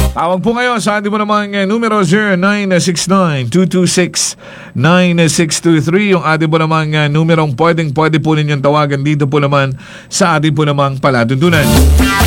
Tawag po ngayon sa ating po namang numero 0969-226-9623. Yung ating po namang numerong pwede po ninyong tawagan dito po naman sa ating po namang palatuntunan.